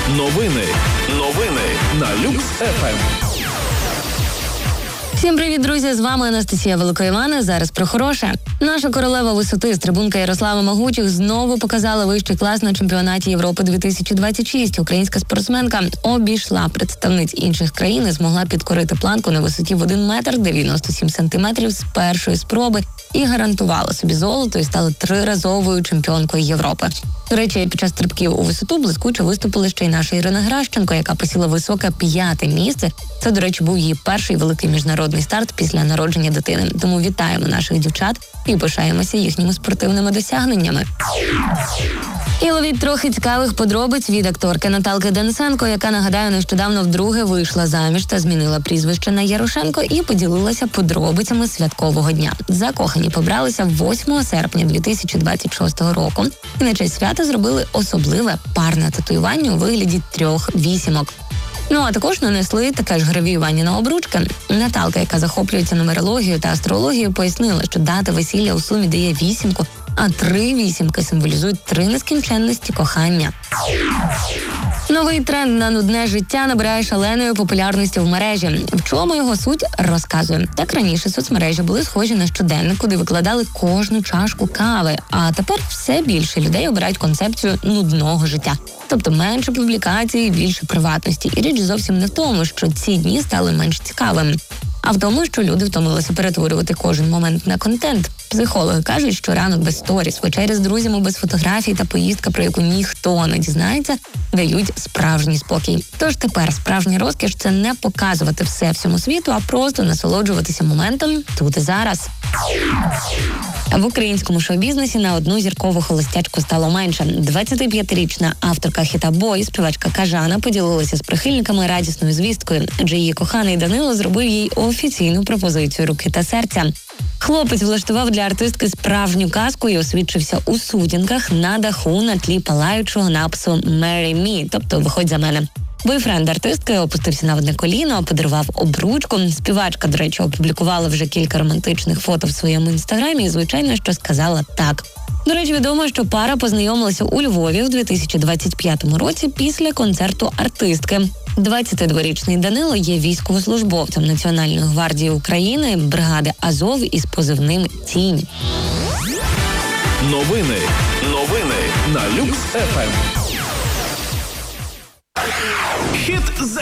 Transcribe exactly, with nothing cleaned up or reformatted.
Новини. Новини на Люкс еф ем. Всім привіт, друзі! З вами Анастасія Великоївана. Зараз про хороше. Наша королева висоти, стрибунка Ярослава Могучих, знову показала вищий клас на чемпіонаті Європи дві тисячі двадцять шість. Українська спортсменка обійшла представниць інших країн і змогла підкорити планку на висоті в один метр дев'яносто сім сантиметрів з першої спроби і гарантувала собі золото і стала триразовою чемпіонкою Європи. До речі, під час стрибків у висоту блискуче виступила ще й наша Ірина Гращенко, яка посіла високе п'яте місце. Це, до речі, був її перший великий міжнародний старт після народження дитини. Тому вітаємо наших дівчат і пишаємося їхніми спортивними досягненнями. І ловіть трохи цікавих подробиць від акторки Наталки Денисенко, яка, нагадаю, нещодавно вдруге вийшла заміж та змінила прізвище на Ярошенко і поділилася подробицями святкового дня. Закохані побралися восьмого серпня дві тисячі двадцять шостого року і на честь свята зробили особливе парне татуювання у вигляді трьох вісімок. Ну, а також нанесли таке ж гравіювання на обручки. Наталка, яка захоплюється нумерологією та астрологією, пояснила, що дата весілля у сумі дає вісімку, а три вісімки символізують три нескінченності кохання. Новий тренд на нудне життя набирає шаленої популярності в мережі. В чому його суть, розказую. Так раніше соцмережі були схожі на щоденник, куди викладали кожну чашку кави. А тепер все більше людей обирають концепцію нудного життя. Тобто менше публікацій, більше приватності. І річ зовсім не в тому, що ці дні стали менш цікавими, а в тому, що люди втомилися перетворювати кожен момент на контент. Психологи кажуть, що ранок без сторіс, вечеря з друзями без фотографій та поїздка, про яку ніхто не дізнається, дають справжній спокій. Тож тепер справжній розкіш – це не показувати все всьому світу, а просто насолоджуватися моментом тут і зараз. В українському шоу-бізнесі на одну зіркову холостячку стало менше. двадцятип'ятирічна авторка хіта «Бой», співачка Кажана, поділилася з прихильниками радісною звісткою, адже її коханий Данило зробив їй офіційну пропозицію руки та серця. Хлопець влаштував для артистки справжню казку і освідчився у сутінках на даху на тлі палаючого напису «Marry me», тобто «Виходь за мене». Бойфренд артистки опустився на одне коліно, подарував обручку. Співачка, до речі, опублікувала вже кілька романтичних фото в своєму інстаграмі і, звичайно, що сказала так. До речі, відомо, що пара познайомилася у Львові в дві тисячі двадцять п'ятому році після концерту артистки. двадцятидворічний Данило є військовослужбовцем Національної гвардії України, бригади Азов із позивним «Тінь». Новини. Новини на Люкс еф ем. Хіт за